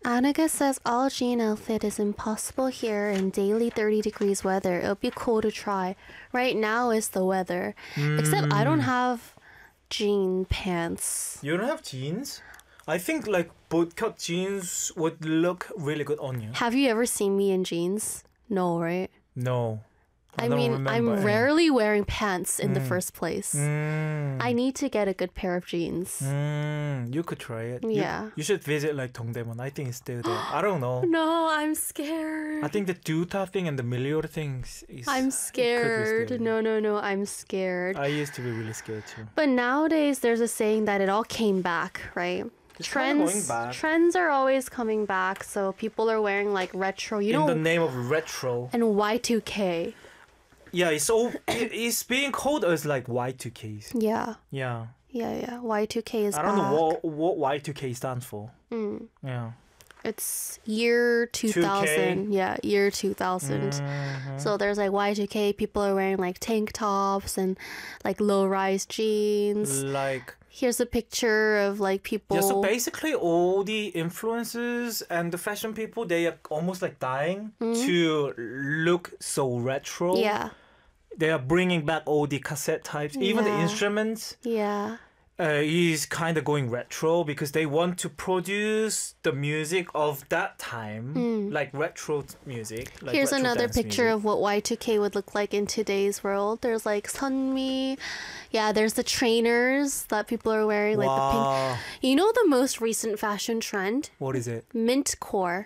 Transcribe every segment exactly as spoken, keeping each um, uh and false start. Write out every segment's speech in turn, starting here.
Annika says all jean outfit is impossible here in daily thirty degrees weather. It'll be cool to try. Right now is the weather. Except I don't have jean pants. You don't have jeans? I think like bootcut jeans would look really good on you. Have you ever seen me in jeans? No, right? No. I, I don't mean, remember I'm any. rarely wearing pants in the first place. Mm. I need to get a good pair of jeans. Mm, you could try it. You- Yeah. You, should visit like Dongdaemun. I think it's still there. I don't know. No, I'm scared. I think the Duta thing and the Milior things is. I'm it could be scared. still there. No, no, no, I'm scared. I used to be really scared too. But nowadays, there's a saying that it all came back, right? It's kinda Trends, going back. trends are always coming back. So people are wearing like retro, you In know, the name of retro. and Y two K. Yeah, it's all. it- it's being called as like Y two Ks. Yeah, Yeah. yeah, yeah. Y two K is I don't back. know what what Y two K stands for. Mm. Yeah. It's year two thousand. Yeah, year two thousand. Mhm. So there's like Y two K. People are wearing like tank tops and like low-rise jeans. Like Here's a picture of like people. yeah, so basically all the influencers and the fashion people, they are almost like dying to look so retro. Mm-hmm. yeah, They are bringing back all the cassette types, even the Yeah. instruments. yeah. Uh, is kind of going retro because they want to produce the music of that time, like retro t- music. Like Mm. Here's retro another dance picture music. of what Y two K would look like in today's world. There's like Sunmi. Yeah, there's the trainers that people are wearing, like the pink. Wow. You know the most recent fashion trend? What is it? Mintcore.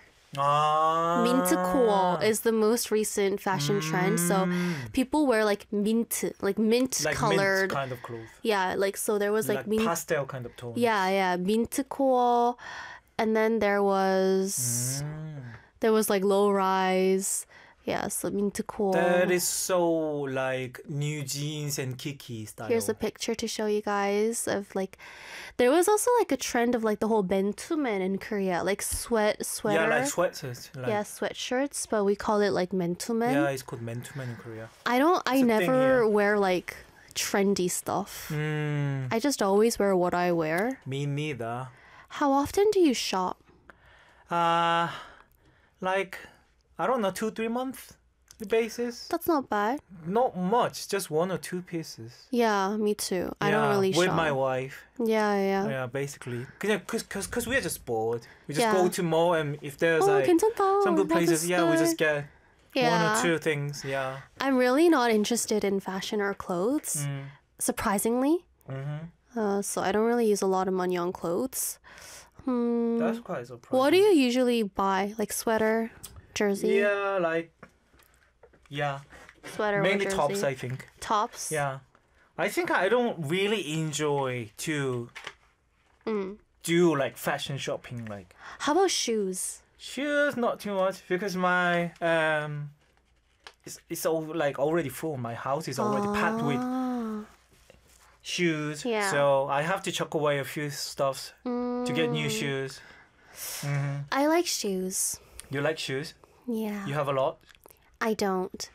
Ah. Mintcore is the most recent fashion trend. So people wear like mint, like mint like colored. mint kind of clothes. Yeah, like so there was like, Like, mint. pastel kind of tone. Yeah, yeah, mintcore, and then there was Mm. there was like low rise. Yeah, so mintcore. That is so like New Jeans and Kiki style. Here's a picture to show you guys of like, there was also like a trend of like the whole mentumen in Korea, like sweat sweater. Yeah, like sweaters. Like, yeah, sweatshirts, but we call it like mentumen. Yeah, it's called mentumen in Korea. I don't. I It's a thing never here. wear like trendy stuff. Mm, I just always wear what I wear. me neither. How often do you shop? Uh, like, I don't know, two, three months basis. That's not bad. Not much, just one or two pieces. Yeah, me too. I don't Yeah, really with shop. my wife. Yeah, yeah. Yeah, basically. Cause, cause, cause we're just bored. We just Yeah. go to mall and if there's Oh, like 괜찮다. some good That's a places, yeah, we just store. get Yeah. one or two things. Yeah. I'm really not interested in fashion or clothes, Mm. surprisingly. Mm-hmm. Uh, so I don't really use a lot of money on clothes. Hmm. That's quite surprising. What do you usually buy? Like sweater, jersey, Yeah, like yeah, sweater, or mainly jersey? tops. I think. Tops. Yeah, I think I don't really enjoy to Mm. do like fashion shopping. Like How about shoes? shoes, not too much because my um, it's it's all like already full. My house is already packed with Ah. shoes. Yeah. So I have to chuck away a few stuffs to get new Mm. shoes. hmm I like shoes. You like shoes? Yeah. You have a lot. I don't.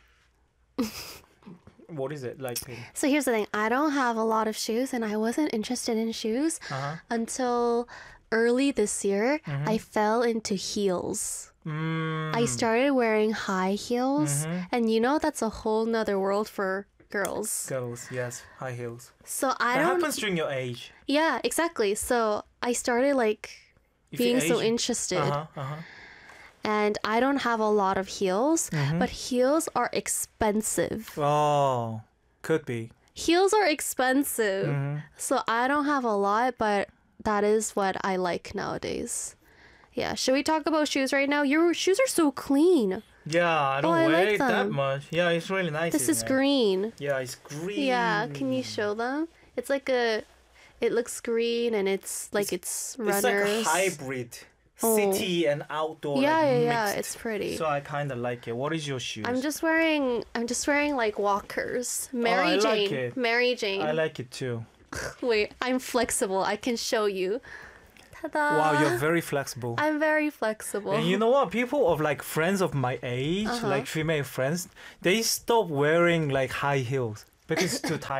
What is it like? So here's the thing. I don't have a lot of shoes, and I wasn't interested in shoes Uh-huh. until early this year. Mhm. I fell into heels. Mm. I started wearing high heels, Mhm. and you know that's a whole nother world for girls. Girls, yes, high heels. So I That don't. happens during your age. Yeah, exactly. So I started like If you being so age- interested, Uh-huh, uh-huh. and I don't have a lot of heels, Mhm. but heels are expensive. Oh, could be. Heels are expensive. Mhm. So I don't have a lot, but that is what I like nowadays. Yeah, should we talk about shoes right now? Your shoes are so clean. Yeah, I don't Oh, I wear like it that them. much. Yeah, it's really nice. This is isn't it? green. Yeah, it's green. Yeah, can you show them? It's like a, it looks green and it's like it's, It's runners. like a hybrid, Oh. city and outdoor. Yeah, like, yeah, yeah. mixed. It's pretty. So I kind of like it. What is your shoes? I'm just wearing. I'm just wearing like walkers. Mary I like Jane. it. Mary Jane. I like it too. Wait, I'm flexible. I can show you. Ta-da! Wow, you're very flexible. I'm very flexible. And you know what? People of like friends of my age, Uh-huh. like female friends, they stop wearing like high heels because it's too tiring.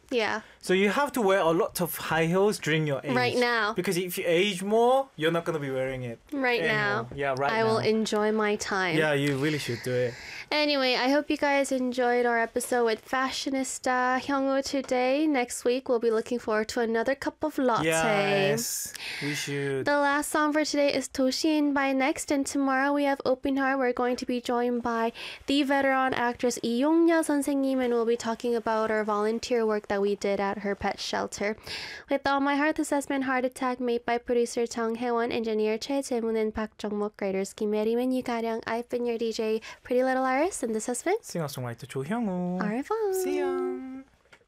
Yeah. So you have to wear a lot of high heels during your age. Right now. Because if you age more, you're not going to be wearing it. Right anymore. now. Yeah, right I now. will enjoy my time. Yeah, you really should do it. Anyway, I hope you guys enjoyed our episode with Fashionista Hyungwoo today. Next week, we'll be looking forward to another cup of latte. Yes, we should. The last song for today is Toshin by Next, and tomorrow we have Open Heart. We're going to be joined by the veteran actress Lee Yong-ya 선생님, and we'll be talking about our volunteer work that we did at her pet shelter. With All My Heart, this has been Heart Attack, made by producer Chung Hae-won, engineer Choi Jae-moon, and Park Jong-mok, writers Kim Meri and Yu Ga-ryung. I've been your D J, Pretty Little Iris, and this has been Singer-songwriter 조형우. Au revoir. See ya.